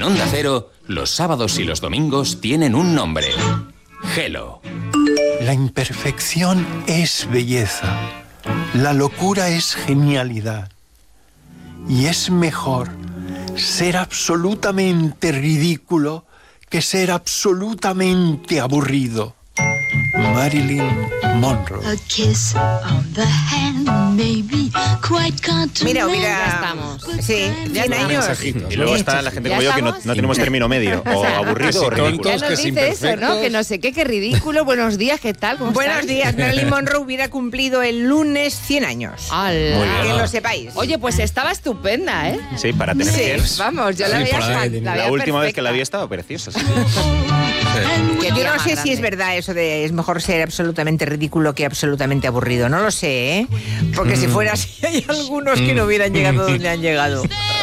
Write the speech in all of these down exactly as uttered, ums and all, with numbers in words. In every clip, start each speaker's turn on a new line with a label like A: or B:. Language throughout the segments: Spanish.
A: Onda Cero, los sábados y los domingos tienen un nombre. Gelo.
B: La imperfección es belleza. La locura es genialidad. Y es mejor ser absolutamente ridículo que ser absolutamente aburrido. Marilyn Monroe.
C: A kiss on the hand, maybe quite
D: Mira,
C: continental.
D: mira,
E: Ya estamos.
D: Sí, cien años.
F: Y luego está la gente
E: ¿Ya
F: como yo que no,
E: estamos?
F: no tenemos término medio, o aburrido o ridículo.
E: Ya nos
G: que es
E: dice eso, ¿no?
G: imperfectos.
E: Que no sé qué, qué ridículo. Buenos días, ¿qué tal? ¿Cómo
D: Buenos
E: estás?
D: días, Marilyn Monroe hubiera cumplido el lunes cien años.
E: ¡Hala!
F: Muy bien.
D: Que lo sepáis.
E: Oye, pues estaba estupenda, ¿eh?
F: Sí, para tener
E: Sí,
F: cien.
E: vamos, yo la
G: Sí,
E: veía,
G: por ahí,
E: fan-
G: la
E: veía
F: La última vez
E: perfecta.
F: que la vi estaba preciosa. sí.
E: Qué
D: Yo
E: tía
D: no
E: más
D: sé si
E: grande.
D: es verdad eso de es mejor ser absolutamente ridículo que absolutamente aburrido. No lo sé, ¿eh? Porque si fuera así, hay algunos que no hubieran llegado donde han llegado.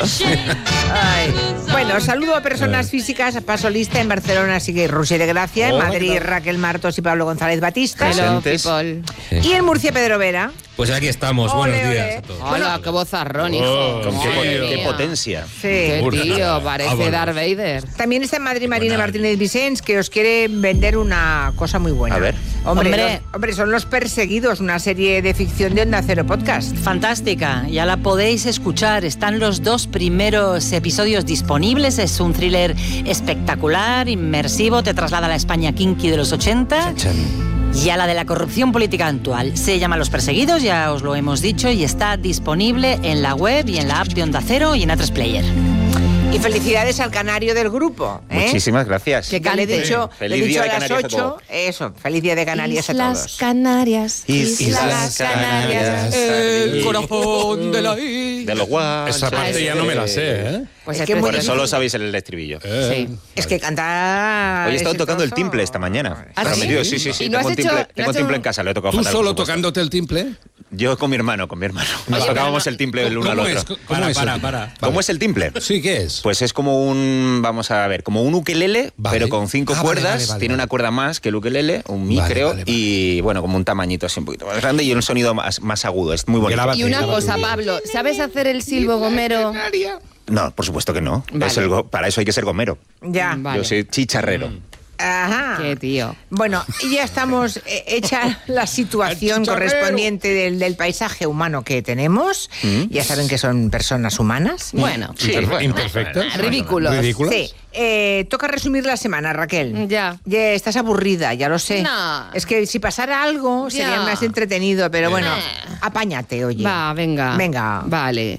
D: Ay. Bueno, saludo a personas físicas. Paso lista en Barcelona, sigue Rusia de Gracia. En
G: Hola,
D: Madrid,
G: ¿qué tal?
D: Raquel Martos y Pablo González Batista.
E: Hello,
F: Presentes.
E: people.
D: Y en Murcia, Pedro Vera.
G: Pues aquí estamos,
D: Ole,
G: buenos
D: ole.
G: días a todos.
E: Hola, qué vozarrón, hijo.
G: Oh,
F: Con qué,
E: Madre
F: qué
E: mía.
F: potencia.
D: Sí.
E: Qué
G: Urra.
E: tío, parece
G: Vámonos.
E: Darth Vader.
D: También está en Madrid Marina Martínez Vicens, que os quiere vender una cosa muy buena.
F: A ver.
D: Hombre,
H: Hombre.
D: los- hombre, son Los Perseguidos, una serie de ficción de Onda Cero Podcast.
H: Fantástica, ya la podéis escuchar. Están los dos primeros episodios disponibles. Es un thriller espectacular, inmersivo, te traslada a la España kinky de los ochenta y a la de la corrupción política actual. Se llama Los Perseguidos, ya os lo hemos dicho, y está disponible en la web y en la app de Onda Cero y en A tres Player.
D: Y felicidades al canario del grupo. ¿eh?
F: Muchísimas gracias.
D: Que le he dicho,
F: Sí.
D: le he
F: Feliz
D: dicho
F: día
D: a
F: de
D: las
F: Canarias a
D: ocho.
F: todos.
D: Eso, feliz día de Canarias a todos.
E: Canarias.
F: Islas Canarias.
G: El
E: corazón de la
F: De los guays.
G: Esa parte ya no me la sé, ¿eh?
E: Pues
D: Es
E: es
D: que
E: que
D: muy
F: Por eso
D: difícil.
F: lo sabéis el estribillo.
G: Eh,
E: Sí.
D: Es que cantar.
F: Hoy he estado
D: ese
F: tocando el
D: trozo-
F: timple esta mañana.
E: ¿Ah, sí?
F: Prometido, sí, sí, sí.
E: ¿Y no
F: Tengo
E: has
F: un timple,
E: hecho- no
F: tengo
E: has
F: un timple
E: hecho-
F: en casa, lo he tocado
G: ¿Tú
F: fatal.
G: solo
F: por supuesto.
G: tocándote el timple?
F: Yo con mi hermano, con mi hermano. Nos
E: Oye,
F: tocábamos
E: pero
F: el timple el uno al
G: ¿Cómo
F: otro.
G: es? ¿Cómo
I: Para,
G: es
I: para,
G: el-
I: para.
F: ¿Cómo es el timple?
G: Sí, ¿qué es?
F: Pues es como un, vamos a ver, como un ukelele,
G: Vale.
F: pero con cinco
G: Ah, vale,
F: cuerdas.
G: vale, vale,
F: Tiene
G: vale.
F: una cuerda más que el ukelele, un mi
G: Vale,
F: creo,
G: vale, vale.
F: y bueno, como un tamañito así un poquito más grande y un sonido más, más agudo. Es muy bonito.
I: Grábate.
E: Y una
I: Grábate.
E: cosa, Pablo, ¿sabes hacer el silbo gomero?
F: No, por supuesto que no.
E: Vale.
F: Es el go- para eso hay que ser gomero.
D: Ya.
E: Vale.
F: Yo soy chicharrero.
D: Ajá.
E: Qué tío.
D: Bueno, y ya estamos eh, hecha la situación
G: El chicharrero.
D: correspondiente del, del paisaje humano que tenemos. Ya saben que son personas humanas.
E: Bueno,
F: Sí,
G: Imperfe-
F: bueno.
G: ¿Imperfectas?
E: Ridículos.
G: ¿Ridículas?
D: Sí. Eh, toca resumir la semana, Raquel.
E: Ya.
D: Ya estás aburrida, ya lo sé.
E: No.
D: Es que si pasara algo sería
E: Ya.
D: más entretenido, pero bueno,
E: Eh.
D: apáñate, oye.
E: Va, venga.
D: Venga.
E: Vale.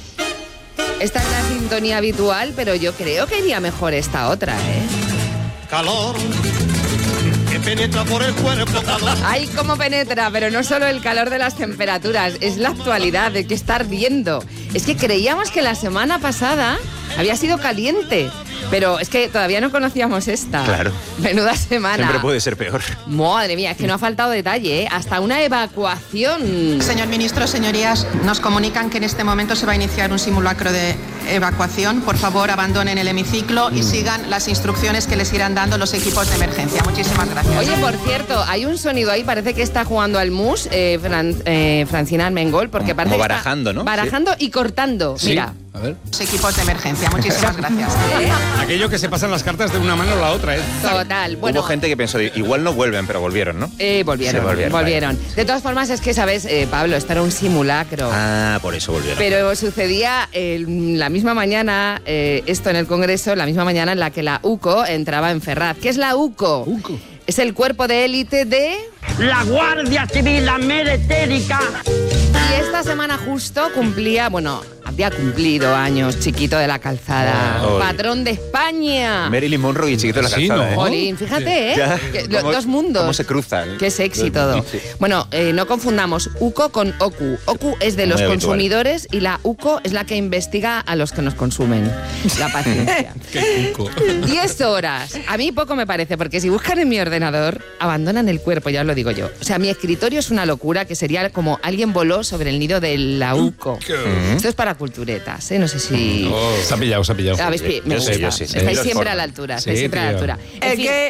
E: Esta es la sintonía habitual, pero yo creo que iría mejor esta otra, ¿eh?
J: Calor que penetra por el cuerpo, calor.
E: Ay, cómo penetra, pero no solo el calor de las temperaturas, es la actualidad de que está ardiendo. Es que creíamos que la semana pasada había sido caliente, pero es que todavía no conocíamos esta.
F: Claro.
E: Menuda semana.
F: Siempre puede ser peor.
E: Madre mía, es que no ha faltado detalle, ¿eh? Hasta una evacuación.
K: Señor ministro, señorías, nos comunican que en este momento se va a iniciar un simulacro de evacuación. Por favor, abandonen el hemiciclo y sigan las instrucciones que les irán dando los equipos de emergencia. Muchísimas gracias.
E: Oye, por cierto, hay un sonido ahí, parece que está jugando al mus, eh, Fran- eh, Francina Armengol, porque
F: Como
E: parece que está
F: barajando, ¿no?
E: barajando y cortando.
G: Sí.
E: Mira.
G: A ver.
K: Los equipos de emergencia. Muchísimas gracias.
E: ¿eh?
I: Aquello que se pasan las cartas de una mano a la otra, ¿eh?
E: Total. Bueno,
F: Hubo gente que pensó, igual no vuelven, pero volvieron, ¿no?
E: Eh, volvieron,
F: Se volvieron,
E: volvieron. De todas formas, es que, ¿sabes, eh, Pablo? Esto era un simulacro.
F: Ah, por eso volvieron.
E: Pero sucedía eh, la misma mañana, eh, esto en el Congreso, la misma mañana en la que la U C O entraba en Ferraz. ¿Qué es la U C O?
G: U C O.
E: Es el cuerpo de élite de...
J: La Guardia Civil, la meretérica.
E: Y esta semana justo cumplía, bueno, había cumplido años Chiquito de la Calzada,
F: Oh.
E: patrón de España.
F: Marilyn Monroe y Chiquito de la
G: Sí,
F: Calzada,
G: ¿no?
F: ¿eh?
E: Jolín, fíjate, ¿eh?
F: Ya,
E: Que lo-
F: cómo-
E: dos mundos.
F: cómo se cruzan.
E: Qué sexy todo.
F: Sí.
E: Bueno, eh, no confundamos U C O con O C U. O C U es de los
F: Muy habitual.
E: consumidores y la U C O es la que investiga a los que nos consumen. La paciencia.
G: Qué cuco.
E: Diez horas. A mí poco me parece, porque si buscan en mi ordenador, abandonan el cuerpo, ya os lo digo yo. O sea, mi escritorio es una locura, que sería como alguien voló sobre el nido de la U C O. Esto es para culturetas, ¿eh? No sé si...
G: Oh, se ha pillado, se ha pillado.
E: ¿Sabéis? Me
F: Yo sé,
E: gusta.
F: yo sí, sí.
E: Estáis
F: Los
E: siempre
F: formas.
E: a la altura,
G: Sí,
E: estáis siempre a la
G: tío.
E: altura. En
D: El
E: fin,
D: que...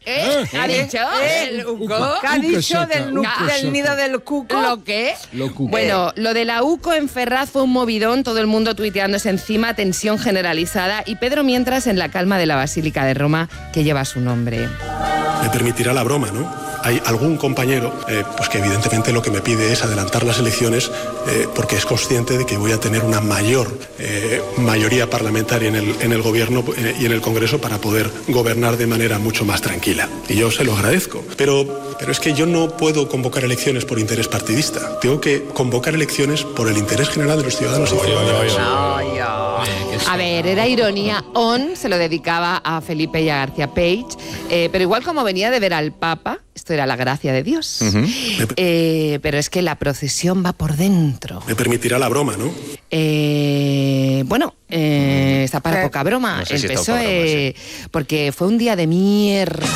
E: ¿Eh? ¿Qué ha dicho?
D: ¿El uco? ¿Qué ha dicho del, nu- del nido del cuco?
E: ¿Lo qué?
G: Lo cuco.
E: Bueno, lo de la UCO en Ferraz fue un movidón, todo el mundo tuiteándose encima, tensión generalizada, y Pedro mientras en la calma de la Basílica de Roma, que lleva su nombre.
L: Me permitirá la broma, ¿no? Hay algún compañero eh, pues que evidentemente lo que me pide es adelantar las elecciones eh, porque es consciente de que voy a tener una mayor eh, mayoría parlamentaria en el, en el gobierno eh, y en el Congreso para poder gobernar de manera mucho más tranquila. Y yo se lo agradezco. Pero, pero es que yo no puedo convocar elecciones por interés partidista. Tengo que convocar elecciones por el interés general de los ciudadanos y ciudadanas.
D: Ay, ay.
E: A ver, era ironía on, se lo dedicaba a Felipe y a García Page, eh, pero igual como venía de ver al Papa, esto era la gracia de Dios. Uh-huh. eh, pero es que la procesión va por dentro.
L: Me permitirá la broma, ¿no?
E: Eh, bueno, eh, está para poca broma.
F: No sé
E: el
F: si
E: P S O E,
F: está para broma, sí.
E: Porque fue un día de mierda.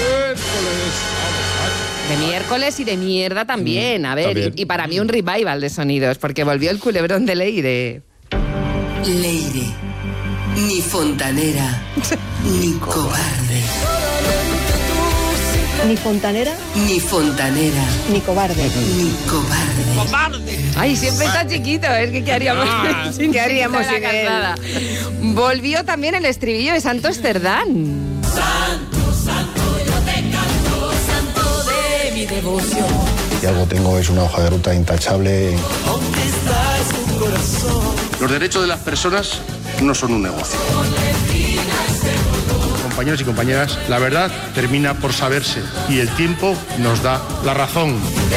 E: De miércoles y de mierda también. A ver,
G: también.
E: Y, y para mí un revival de sonidos, porque volvió el culebrón de Leire.
M: Leire, ni fontanera, ni cobarde.
N: Ni fontanera,
M: Ni fontanera,
N: ni cobarde.
M: ni cobarde.
J: ¡Cobarde!
E: Ay, siempre está chiquito, es que ¿qué haríamos?
J: Ah,
E: sin
D: ¿qué haríamos
E: sin
D: sin
E: la
D: él?
E: calzada? Volvió también el estribillo de Santos Cerdán.
M: Santo, santo, yo te canto, santo de mi devoción.
O: Si algo tengo es una hoja de ruta intachable.
J: ¿Dónde está su corazón?
P: Los derechos de las personas no son un negocio. Compañeros y compañeras, la verdad termina por saberse y el tiempo nos da la razón.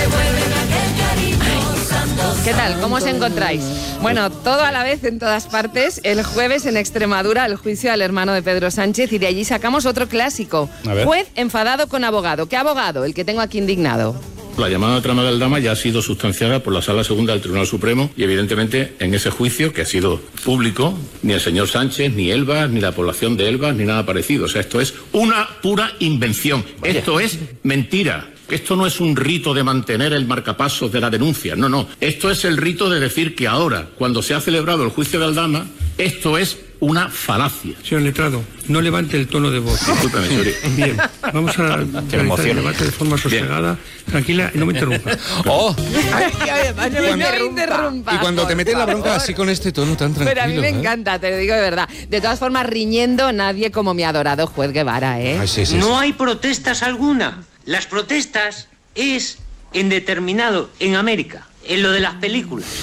E: ¿Qué tal? ¿Cómo os encontráis? Bueno, todo a la vez en todas partes. El jueves en Extremadura el juicio al hermano de Pedro Sánchez y de allí sacamos otro clásico.
G: A ver.
E: Juez enfadado con abogado. ¿Qué abogado? El que tengo aquí indignado.
Q: La llamada trama del Dama ya ha sido sustanciada por la Sala Segunda del Tribunal Supremo y evidentemente en ese juicio que ha sido público, ni el señor Sánchez, ni Elbas, ni la población de Elbas, ni nada parecido. O sea, esto es una pura invención. Vaya. Esto es mentira. Esto no es un rito de mantener el marcapasos de la denuncia. No, no. Esto es el rito de decir que ahora, cuando se ha celebrado el juicio del Dama, esto es una falacia.
R: Señor letrado, no levante el tono de voz.
Q: Discúlpeme, señor.
R: Bien, vamos a realizar el debate de forma sosegada, tranquila y no me interrumpa.
G: ¡Oh!
D: Ay, además, no me
E: No me
D: interrumpa.
E: interrumpa.
G: Y cuando te metes la bronca así con este tono tan tranquilo.
E: Pero a mí me
G: ¿eh?
E: encanta, te lo digo de verdad. De todas formas, riñendo nadie como mi adorado juez Guevara, ¿eh?
G: Ay, sí, sí, sí.
S: No hay protestas alguna. Las protestas es en determinado, en América, en lo de las películas.